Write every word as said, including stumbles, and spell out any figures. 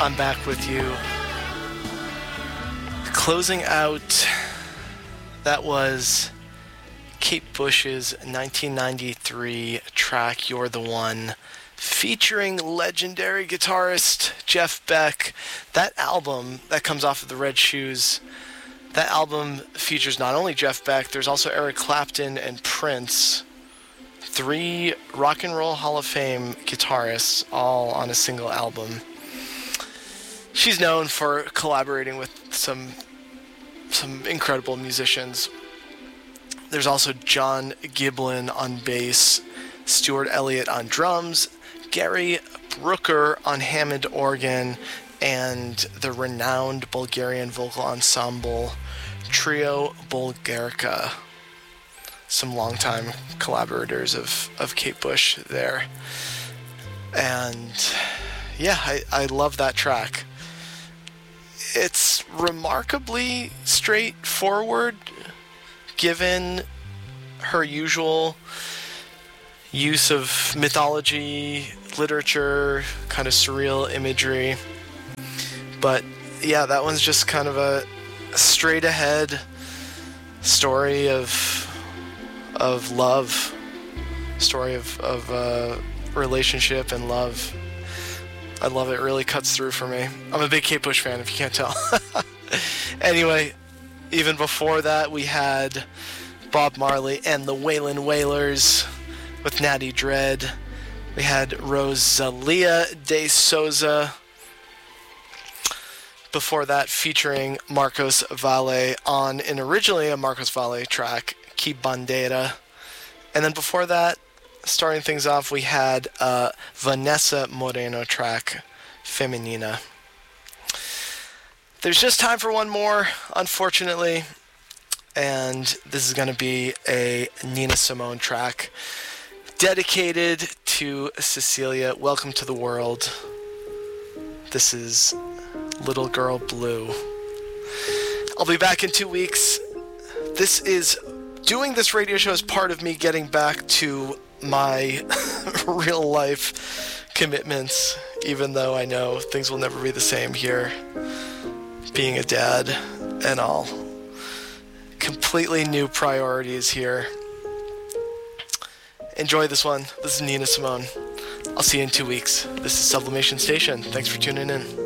I'm back with you. Closing out, that was Kate Bush's nineteen ninety-three track, You're the One, featuring legendary guitarist Jeff Beck. That album that comes off of the Red Shoes, that album features not only Jeff Beck, there's also Eric Clapton and Prince, three Rock and Roll Hall of Fame guitarists, all on a single album. She's known for collaborating with some some incredible musicians. There's also John Giblin on bass, Stuart Elliott on drums, Gary Brooker on Hammond organ, and the renowned Bulgarian vocal ensemble Trio Bulgarica. Some longtime collaborators of, of Kate Bush there. And yeah, I, I love that track. It's remarkably straightforward given her usual use of mythology, literature, kind of surreal imagery. But yeah, that one's just kind of a straight ahead story of of love, story of, of uh, relationship and love. I love it. It really cuts through for me. I'm a big Kate Bush fan, if you can't tell. Anyway, even before that, we had Bob Marley and the Waylon Wailers with Natty Dread. We had Rosalia de Souza. Before that, featuring Marcos Valle on an originally a Marcos Valle track, Ki Bandera. And then before that, starting things off, we had a Vanessa Moreno track, Feminina. There's just time for one more, unfortunately, and this is going to be a Nina Simone track dedicated to Cecilia. Welcome to the world. This is Little Girl Blue. I'll be back in two weeks. This is doing this radio show as part of me getting back to my real life commitments, even though I know things will never be the same here, being a dad and all. Completely new priorities here. Enjoy this one. This is Nina Simone. I'll see you in two weeks. This is Sublimation Station. Thanks for tuning in.